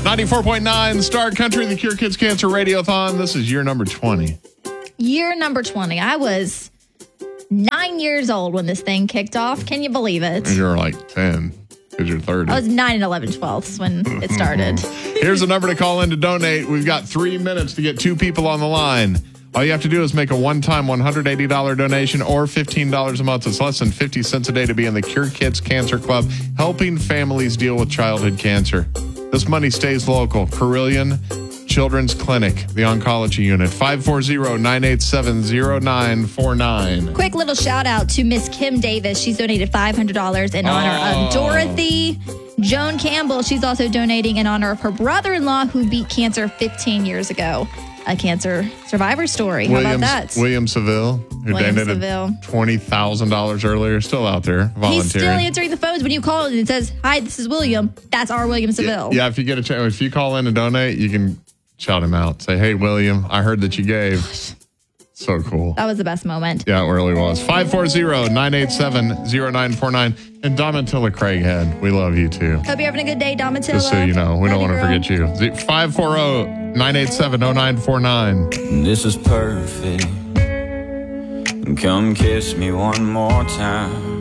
94.9 Star Country, the Cure Kids Cancer Radiothon. This is year number 20. Year number 20. I was 9 years old when this thing kicked off. Can you believe it? You're like 10 because you're 30. I was 9 and 11 twelfths when it started. Here's the number to call in to donate. We've got 3 minutes to get 2 people on the line. All you have to do is make a one-time $180 donation or $15 a month. It's less than 50 cents a day to be in the Cure Kids Cancer Club, helping families deal with childhood cancer. This money stays local. Carilion Children's Clinic, the oncology unit, 540-987-0949. Quick little shout out to Miss Kim Davis. She's donated $500 in honor of Dorothy. Joan Campbell, she's also donating in honor of her brother-in-law who beat cancer 15 years ago. A cancer survivor story. How about that? William Seville, who donated $20,000 earlier, still out there volunteering. He's still answering the phones when you call and it says, "Hi, this is William." That's our William Seville. Yeah, if you get a chance, if you call in and donate, you can shout him out. Say, "Hey, William, I heard that you gave." So cool. That was the best moment. Yeah, it really was. 540-987-0949. And Domitilla Craighead, we love you too. Hope you're having a good day, Domitilla. Just so you know, we don't want to forget you. 540-987-0949. This is perfect. Come kiss me one more time.